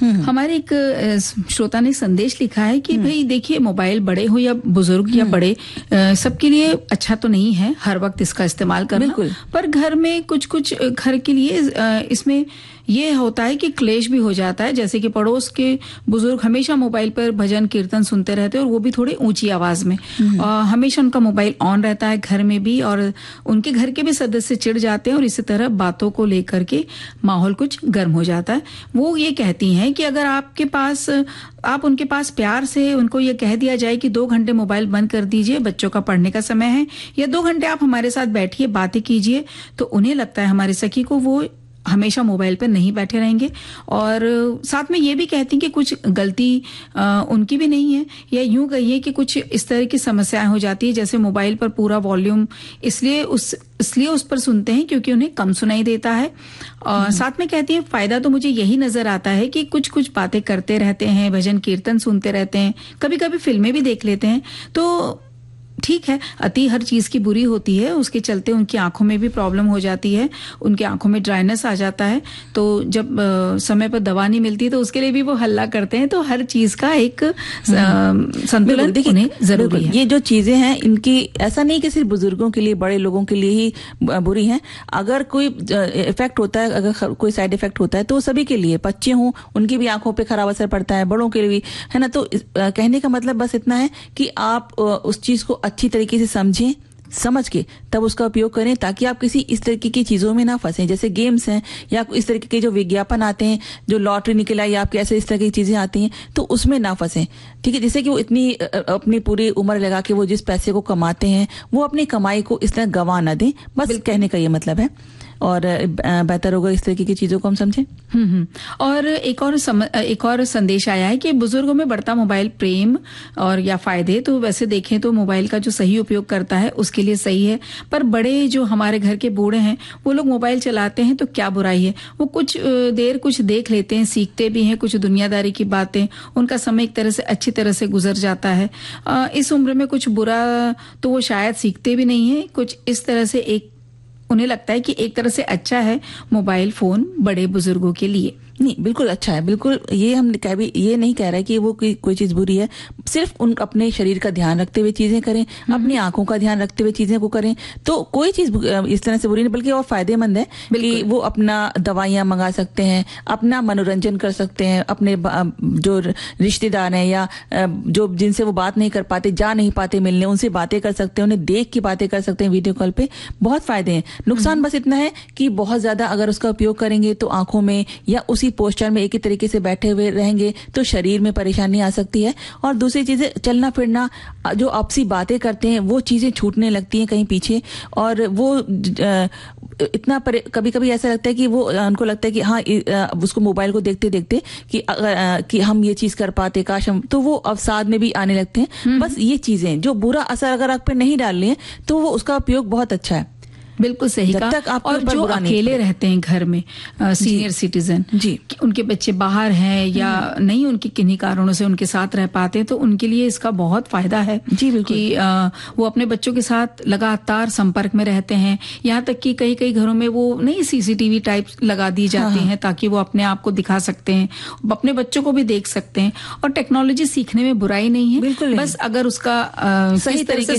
हमारे एक श्रोता ने संदेश लिखा है कि भाई देखिए, मोबाइल बड़े हो या बुजुर्ग या बड़े, सबके लिए अच्छा तो नहीं है हर वक्त इसका इस्तेमाल करना, पर घर में कुछ कुछ घर के लिए इसमें ये होता है कि क्लेश भी हो जाता है। जैसे कि पड़ोस के बुजुर्ग हमेशा मोबाइल पर भजन कीर्तन सुनते रहते हैं और वो भी थोड़ी ऊंची आवाज में, हमेशा उनका मोबाइल ऑन रहता है घर में भी, और उनके घर के भी सदस्य चिढ़ जाते हैं और इसी तरह बातों को लेकर के माहौल कुछ गर्म हो जाता है। वो ये कहती हैं कि अगर आप उनके पास प्यार से उनको ये कह दिया जाए कि 2 घंटे मोबाइल बंद कर दीजिए, बच्चों का पढ़ने का समय है, या 2 घंटे आप हमारे साथ बैठिए, बातें कीजिए, तो उन्हें लगता है हमारे सखी को वो हमेशा मोबाइल पर नहीं बैठे रहेंगे। और साथ में ये भी कहती हैं कि कुछ गलती उनकी भी नहीं है, या यूं कहिए कि कुछ इस तरह की समस्याएं हो जाती है, जैसे मोबाइल पर पूरा वॉल्यूम इसलिए उस पर सुनते हैं क्योंकि उन्हें कम सुनाई देता है। और साथ में कहती हैं फायदा तो मुझे यही नजर आता है कि कुछ कुछ बातें करते रहते हैं, भजन कीर्तन सुनते रहते हैं, कभी कभी फिल्में भी देख लेते हैं। तो ठीक है, अति हर चीज की बुरी होती है, उसके चलते उनकी आंखों में भी प्रॉब्लम हो जाती है, उनकी आंखों में ड्राइनेस आ जाता है। तो जब समय पर दवा नहीं मिलती तो उसके लिए भी वो हल्ला करते हैं। तो हर चीज का एक संतुलन उन्हें जरूरी है। ये जो चीजें हैं इनकी ऐसा नहीं कि सिर्फ बुजुर्गों के लिए, बड़े लोगों के लिए ही बुरी हैं। अगर कोई इफेक्ट होता है, अगर कोई साइड इफेक्ट होता है तो सभी के लिए, बच्चे हों उनकी भी आंखों पे खराब असर पड़ता है, बड़ों के लिए भी, है ना। तो कहने का मतलब बस इतना है कि आप उस चीज को अच्छी तरीके से समझ के तब उसका उपयोग करें, ताकि आप किसी इस तरीके की चीजों में ना फंसें, जैसे गेम्स हैं या इस तरीके के जो विज्ञापन आते हैं, जो लॉटरी निकल आई, आपके ऐसे इस तरह की चीजें आती हैं, तो उसमें ना फंसें। ठीक है, जैसे कि वो इतनी अपनी पूरी उम्र लगा के वो जिस पैसे को कमाते हैं, वो अपनी कमाई को इस तरह गंवा ना दें, बस कहने का ये मतलब है। और बेहतर होगा इस तरीके की चीजों को हम समझें। और एक और संदेश आया है कि बुजुर्गों में बढ़ता मोबाइल प्रेम और या फायदे, तो वैसे देखें तो मोबाइल का जो सही उपयोग करता है उसके लिए सही है, पर बड़े जो हमारे घर के बूढ़े हैं वो लोग मोबाइल चलाते हैं तो क्या बुराई है, वो कुछ देर कुछ देख लेते हैं, सीखते भी हैं कुछ दुनियादारी की बातें, उनका समय एक तरह से अच्छी तरह से गुजर जाता है। इस उम्र में कुछ बुरा तो वो शायद सीखते भी नहीं है, कुछ इस तरह से उन्हें लगता है कि एक तरह से अच्छा है मोबाइल फोन बड़े बुजुर्गों के लिए। नहीं, बिल्कुल अच्छा है, बिल्कुल। ये हम ये नहीं कह रहे कि वो कोई चीज बुरी है, सिर्फ उन अपने शरीर का ध्यान रखते हुए चीजें करें, अपनी आंखों का ध्यान रखते हुए चीजें को करें, तो कोई चीज इस तरह से बुरी नहीं, बल्कि और फायदेमंद है कि वो अपना दवाइयां मंगा सकते हैं, अपना मनोरंजन कर सकते हैं, अपने जो रिश्तेदार हैं या जो जिनसे वो बात नहीं कर पाते, जा नहीं पाते मिलने, उनसे बातें कर सकते हैं, उन्हें देख के बातें कर सकते हैं वीडियो कॉल पे। बहुत फायदे हैं। नुकसान बस इतना है कि बहुत ज्यादा अगर उसका उपयोग करेंगे तो आंखों में या उसी पोस्चर में एक ही तरीके से बैठे हुए रहेंगे तो शरीर में परेशानी आ सकती है। और दूसरी चीजें, चलना फिरना, जो आपसी बातें करते हैं वो चीजें छूटने लगती हैं कहीं पीछे, और वो इतना कभी कभी ऐसा लगता है कि वो उनको लगता है कि हाँ, उसको मोबाइल को देखते देखते कि हम ये चीज कर पाते, काश हम, तो वो अवसाद में भी आने लगते हैं। बस ये चीजें जो बुरा असर अगर आप पे नहीं डाल रही है तो वो उसका उपयोग बहुत अच्छा है। बिल्कुल सही कहा। और जो अकेले रहते हैं घर में, सीनियर सिटीजन जी, उनके बच्चे बाहर हैं या नहीं, उनके किन्हीं कारणों से उनके साथ रह पाते हैं, तो उनके लिए इसका बहुत फायदा है जी, बिल्कुल, कि वो अपने बच्चों के साथ लगातार संपर्क में रहते हैं। यहाँ तक कि कई घरों में वो नई CCTV टाइप लगा दी जाती हैं ताकि वो अपने आप को दिखा सकते हैं, अपने बच्चों को भी देख सकते हैं। और टेक्नोलॉजी सीखने में बुराई नहीं है, बस अगर उसका सही तरीके